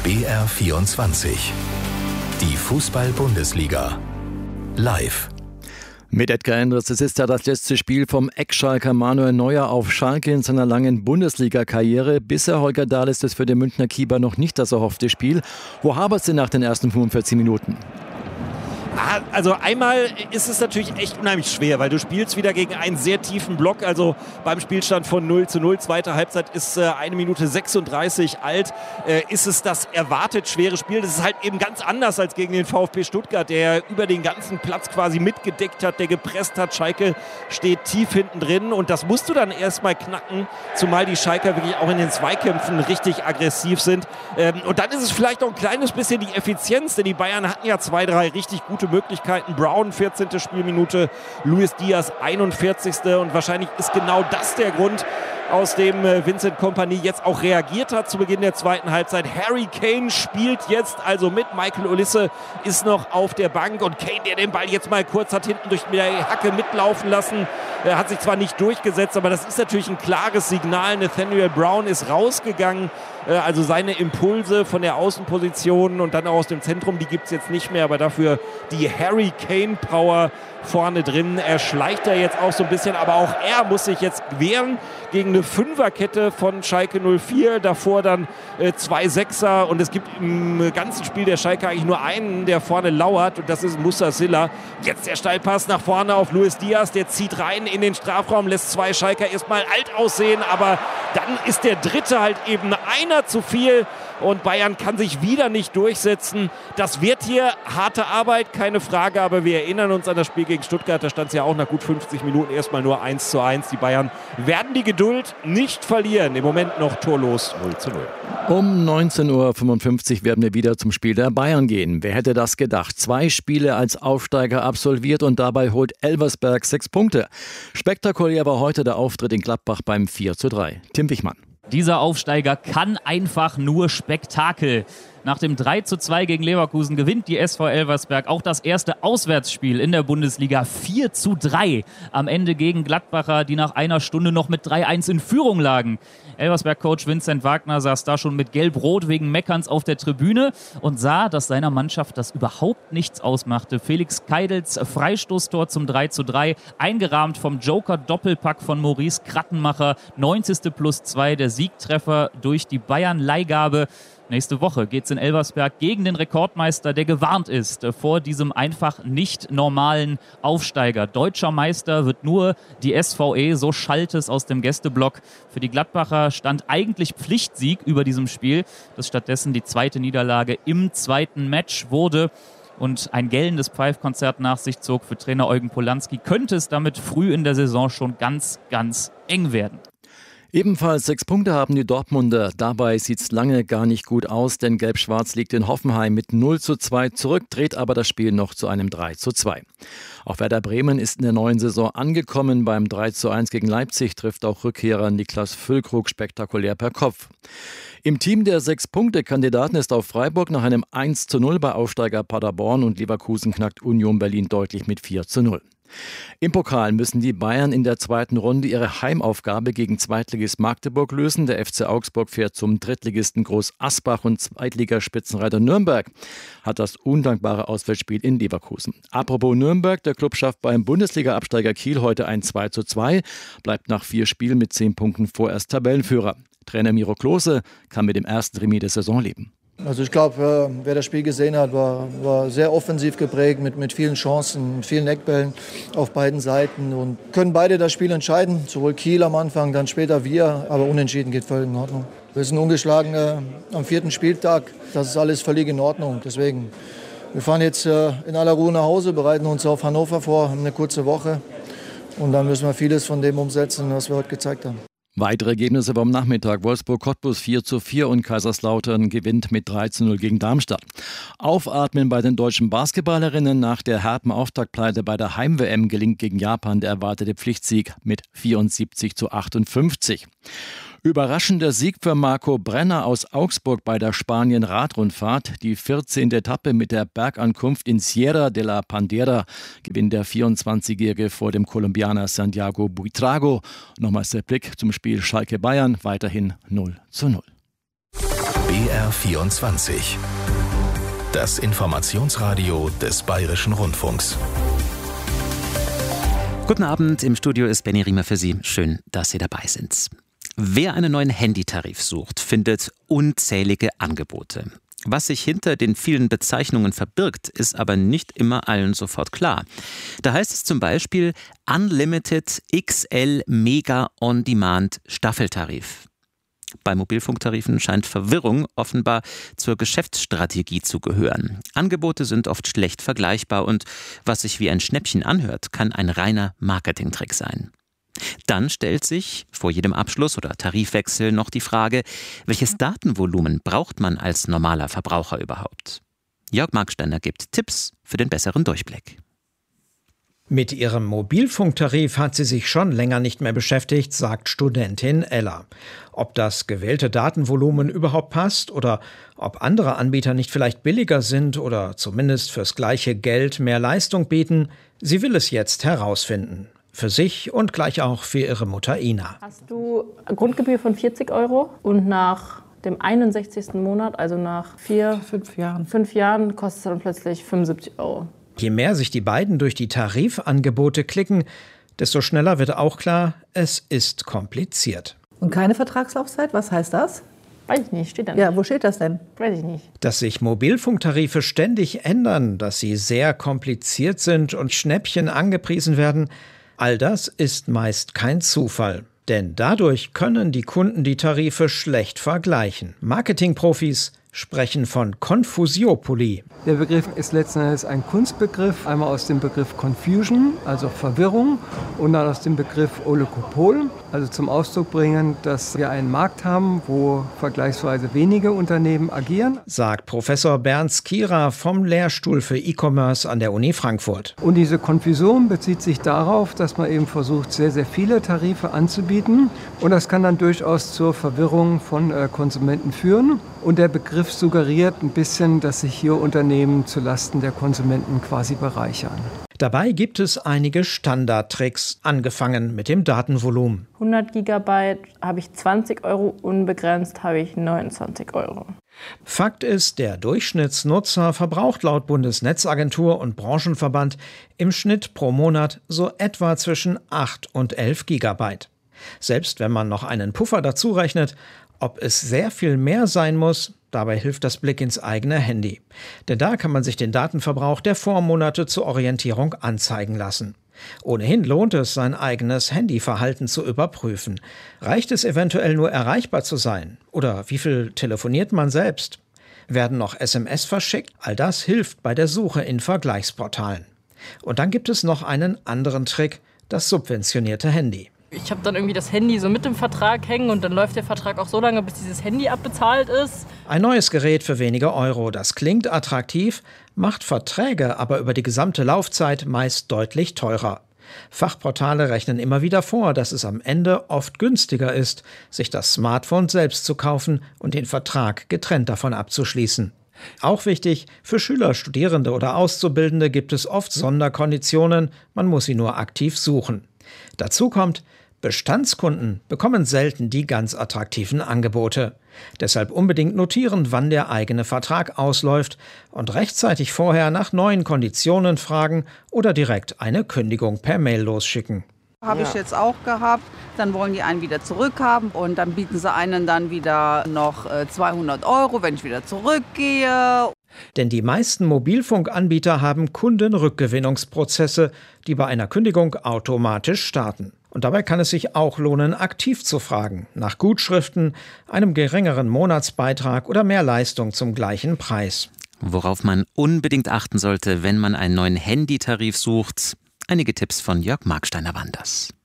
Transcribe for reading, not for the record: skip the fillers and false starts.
BR24. Die Fußball-Bundesliga. Live. Mit Edgar Endres, es ist ja das letzte Spiel vom Ex-Schalker Manuel Neuer auf Schalke in seiner langen Bundesliga-Karriere. Bisher, Holger Dahl, ist es für den Münchner Keeper noch nicht das erhoffte Spiel. Wo hapert es denn nach den ersten 45 Minuten? Also einmal ist es natürlich echt unheimlich schwer, weil du spielst wieder gegen einen sehr tiefen Block, also beim Spielstand von 0:0, zweite Halbzeit ist 1 Minute 36 alt, ist es das erwartet schwere Spiel. Das ist halt eben ganz anders als gegen den VfB Stuttgart, der über den ganzen Platz quasi mitgedeckt hat, der gepresst hat. Schalke steht tief hinten drin und das musst du dann erstmal knacken, zumal die Schalker wirklich auch in den Zweikämpfen richtig aggressiv sind. Und dann ist es vielleicht auch ein kleines bisschen die Effizienz, denn die Bayern hatten ja 2, 3 richtig gute Möglichkeiten. Brown, 14. Spielminute, Luis Diaz, 41. Und wahrscheinlich ist genau das der Grund, aus dem Vincent Kompany jetzt auch reagiert hat zu Beginn der zweiten Halbzeit. Harry Kane spielt jetzt also mit. Michael Olise ist noch auf der Bank und Kane, der den Ball jetzt mal kurz hat hinten durch die Hacke mitlaufen lassen, hat sich zwar nicht durchgesetzt, aber das ist natürlich ein klares Signal. Nathaniel Brown ist rausgegangen, also seine Impulse von der Außenposition und dann auch aus dem Zentrum, die gibt es jetzt nicht mehr, aber dafür die Harry Kane Power vorne drin. Er schleicht da jetzt auch so ein bisschen, aber auch er muss sich jetzt wehren gegen eine Fünferkette von Schalke 04. Davor dann 2 Sechser und es gibt im ganzen Spiel der Schalke eigentlich nur einen, der vorne lauert und das ist Musa Silla. Jetzt der Steilpass nach vorne auf Luis Diaz, der zieht rein in den Strafraum, lässt 2 Schalker erstmal alt aussehen, aber dann ist der dritte halt eben einer zu viel und Bayern kann sich wieder nicht durchsetzen. Das wird hier harte Arbeit, keine Frage, aber wir erinnern uns an das Spiel gegen Stuttgart, da stand es ja auch nach gut 50 Minuten erstmal nur 1:1. Die Bayern werden die Geduld nicht verlieren, im Moment noch torlos 0:0. Um 19:55 Uhr werden wir wieder zum Spiel der Bayern gehen. Wer hätte das gedacht? 2 Spiele als Aufsteiger absolviert und dabei holt Elversberg 6 Punkte. Spektakulär war heute der Auftritt in Gladbach beim 4:3. Tim Wichmann. Dieser Aufsteiger kann einfach nur Spektakel. Nach dem 3:2 gegen Leverkusen gewinnt die SV Elversberg auch das erste Auswärtsspiel in der Bundesliga 4:3. Am Ende gegen Gladbacher, die nach einer Stunde noch mit 3:1 in Führung lagen. Elversberg-Coach Vincent Wagner saß da schon mit Gelb-Rot wegen Meckerns auf der Tribüne und sah, dass seiner Mannschaft das überhaupt nichts ausmachte. Felix Keidels Freistoßtor zum 3:3, eingerahmt vom Joker-Doppelpack von Maurice Krattenmacher. 90+2, der Siegtreffer durch die Bayern-Leihgabe. Nächste Woche geht's in Elversberg gegen den Rekordmeister, der gewarnt ist vor diesem einfach nicht normalen Aufsteiger. Deutscher Meister wird nur die SVE, so schallt es aus dem Gästeblock. Für die Gladbacher stand eigentlich Pflichtsieg über diesem Spiel, das stattdessen die zweite Niederlage im zweiten Match wurde und ein gellendes Pfeifkonzert nach sich zog für Trainer Eugen Polanski, könnte es damit früh in der Saison schon ganz, ganz eng werden. Ebenfalls 6 Punkte haben die Dortmunder. Dabei sieht es lange gar nicht gut aus, denn Gelb-Schwarz liegt in Hoffenheim mit 0:2 zurück, dreht aber das Spiel noch zu einem 3:2. Auch Werder Bremen ist in der neuen Saison angekommen. Beim 3:1 gegen Leipzig trifft auch Rückkehrer Niklas Füllkrug spektakulär per Kopf. Im Team der 6-Punkte-Kandidaten ist auch Freiburg nach einem 1:0 bei Aufsteiger Paderborn und Leverkusen knackt Union Berlin deutlich mit 4:0. Im Pokal müssen die Bayern in der zweiten Runde ihre Heimaufgabe gegen Zweitligist Magdeburg lösen. Der FC Augsburg fährt zum Drittligisten Groß Asbach und Zweitligaspitzenreiter Nürnberg hat das undankbare Auswärtsspiel in Leverkusen. Apropos Nürnberg, der Klub schafft beim Bundesliga-Absteiger Kiel heute ein 2:2, bleibt nach 4 Spielen mit 10 Punkten vorerst Tabellenführer. Trainer Miro Klose kann mit dem ersten Remis der Saison leben. Also ich glaube, wer das Spiel gesehen hat, war sehr offensiv geprägt mit vielen Chancen, mit vielen Eckbällen auf beiden Seiten und können beide das Spiel entscheiden. Sowohl Kiel am Anfang, dann später wir, aber unentschieden geht völlig in Ordnung. Wir sind ungeschlagen am 4. Spieltag, das ist alles völlig in Ordnung. Deswegen, wir fahren jetzt in aller Ruhe nach Hause, bereiten uns auf Hannover vor, haben eine kurze Woche und dann müssen wir vieles von dem umsetzen, was wir heute gezeigt haben. Weitere Ergebnisse vom Nachmittag. Wolfsburg-Cottbus 4:4 und Kaiserslautern gewinnt mit 3:0 gegen Darmstadt. Aufatmen bei den deutschen Basketballerinnen. Nach der herben Auftaktpleite bei der Heim-WM gelingt gegen Japan der erwartete Pflichtsieg mit 74:58. Überraschender Sieg für Marco Brenner aus Augsburg bei der Spanien-Radrundfahrt. Die 14. Etappe mit der Bergankunft in Sierra de la Pandera gewinnt der 24-Jährige vor dem Kolumbianer Santiago Buitrago. Nochmals der Blick zum Spiel Schalke-Bayern, weiterhin 0:0. BR24. Das Informationsradio des Bayerischen Rundfunks. Guten Abend, im Studio ist Benny Riemer für Sie. Schön, dass Sie dabei sind. Wer einen neuen Handytarif sucht, findet unzählige Angebote. Was sich hinter den vielen Bezeichnungen verbirgt, ist aber nicht immer allen sofort klar. Da heißt es zum Beispiel Unlimited XL Mega On Demand Staffeltarif. Bei Mobilfunktarifen scheint Verwirrung offenbar zur Geschäftsstrategie zu gehören. Angebote sind oft schlecht vergleichbar und was sich wie ein Schnäppchen anhört, kann ein reiner Marketingtrick sein. Dann stellt sich vor jedem Abschluss oder Tarifwechsel noch die Frage, welches Datenvolumen braucht man als normaler Verbraucher überhaupt? Jörg Marksteiner gibt Tipps für den besseren Durchblick. Mit ihrem Mobilfunktarif hat sie sich schon länger nicht mehr beschäftigt, sagt Studentin Ella. Ob das gewählte Datenvolumen überhaupt passt oder ob andere Anbieter nicht vielleicht billiger sind oder zumindest fürs gleiche Geld mehr Leistung bieten, sie will es jetzt herausfinden. Für sich und gleich auch für ihre Mutter Ina. Hast du eine Grundgebühr von 40 € und nach dem 61. Monat, also nach 5 Jahren, kostet es dann plötzlich 75 €. Je mehr sich die beiden durch die Tarifangebote klicken, desto schneller wird auch klar, es ist kompliziert. Und keine Vertragslaufzeit? Was heißt das? Weiß ich nicht, steht da nicht. Ja, wo steht das denn? Weiß ich nicht. Dass sich Mobilfunktarife ständig ändern, dass sie sehr kompliziert sind und Schnäppchen angepriesen werden, all das ist meist kein Zufall. Denn dadurch können die Kunden die Tarife schlecht vergleichen. Marketingprofis sprechen von Konfusiopolie. Der Begriff ist letzten Endes ein Kunstbegriff, einmal aus dem Begriff Confusion, also Verwirrung, und dann aus dem Begriff Oligopol, also zum Ausdruck bringen, dass wir einen Markt haben, wo vergleichsweise wenige Unternehmen agieren. Sagt Professor Bernd Skira vom Lehrstuhl für E-Commerce an der Uni Frankfurt. Und diese Konfusion bezieht sich darauf, dass man eben versucht, sehr, sehr viele Tarife anzubieten. Und das kann dann durchaus zur Verwirrung von Konsumenten führen. Und der Begriff suggeriert ein bisschen, dass sich hier Unternehmen zulasten der Konsumenten quasi bereichern. Dabei gibt es einige Standardtricks, angefangen mit dem Datenvolumen. 100 GB habe ich 20 €, unbegrenzt habe ich 29 €. Fakt ist, der Durchschnittsnutzer verbraucht laut Bundesnetzagentur und Branchenverband im Schnitt pro Monat so etwa zwischen 8 und 11 GB. Selbst wenn man noch einen Puffer dazu rechnet, ob es sehr viel mehr sein muss, dabei hilft das Blick ins eigene Handy. Denn da kann man sich den Datenverbrauch der Vormonate zur Orientierung anzeigen lassen. Ohnehin lohnt es, sein eigenes Handyverhalten zu überprüfen. Reicht es eventuell nur erreichbar zu sein? Oder wie viel telefoniert man selbst? Werden noch SMS verschickt? All das hilft bei der Suche in Vergleichsportalen. Und dann gibt es noch einen anderen Trick, das subventionierte Handy. Ich habe dann irgendwie das Handy so mit dem Vertrag hängen und dann läuft der Vertrag auch so lange, bis dieses Handy abbezahlt ist. Ein neues Gerät für wenige Euro, das klingt attraktiv, macht Verträge aber über die gesamte Laufzeit meist deutlich teurer. Fachportale rechnen immer wieder vor, dass es am Ende oft günstiger ist, sich das Smartphone selbst zu kaufen und den Vertrag getrennt davon abzuschließen. Auch wichtig, für Schüler, Studierende oder Auszubildende gibt es oft Sonderkonditionen, man muss sie nur aktiv suchen. Dazu kommt, Bestandskunden bekommen selten die ganz attraktiven Angebote. Deshalb unbedingt notieren, wann der eigene Vertrag ausläuft und rechtzeitig vorher nach neuen Konditionen fragen oder direkt eine Kündigung per Mail losschicken. Habe ich jetzt auch gehabt. Dann wollen die einen wieder zurückhaben und dann bieten sie einen dann wieder noch 200 €, wenn ich wieder zurückgehe. Denn die meisten Mobilfunkanbieter haben Kundenrückgewinnungsprozesse, die bei einer Kündigung automatisch starten. Und dabei kann es sich auch lohnen, aktiv zu fragen, nach Gutschriften, einem geringeren Monatsbeitrag oder mehr Leistung zum gleichen Preis. Worauf man unbedingt achten sollte, wenn man einen neuen Handytarif sucht. Einige Tipps von Jörg Marksteiner waren das.